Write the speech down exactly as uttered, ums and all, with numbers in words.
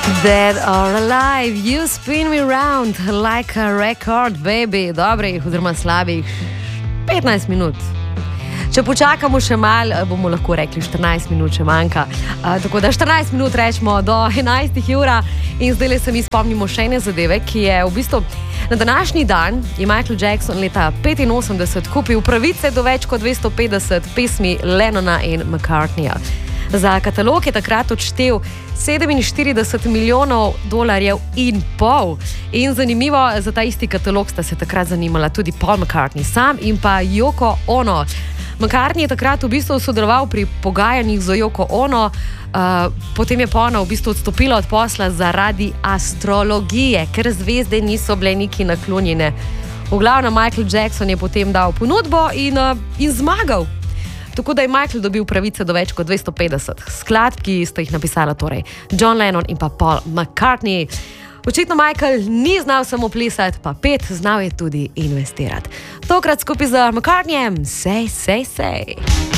Dead or alive, you spin me round like a record, baby. Dobrih, oziroma slabih petnajst minut. Če počakamo še malo, bomo lahko rekli štirinajst minut, če manjka. A, tako da štirinajst minut rečemo do enajstih ura in zdaj se mi spomnimo še ene zadeve, ki je v bistvu na današnji dan je Michael Jackson leta petinosemdeset kupil pravice do več kot dvesto petdeset pesmi Lennona in McCartneyja. Za katalog je takrat odštel sedeminštirideset milijonov dolarjev in pol. In zanimivo, za ta isti katalog sta se takrat zanimala tudi Paul McCartney sam in pa Yoko Ono. McCartney je takrat v bistvu sodeloval pri pogajanjih z Yoko Ono, uh, potem je pa ona v bistvu odstopila od posla zaradi astrologije, ker zvezde niso bile niki naklonjene. V glavnem Michael Jackson je potem dal ponudbo in, uh, in zmagal. Tako da je Michael dobil pravice do več kot dvesto petdeset skladb, ki sta jih napisala torej John Lennon in pa Paul McCartney. Očitno Michael ni znal samo plesati, pa pet, znal je tudi investirati. Tokrat skupaj z McCartneyjem, Say, Say, Say.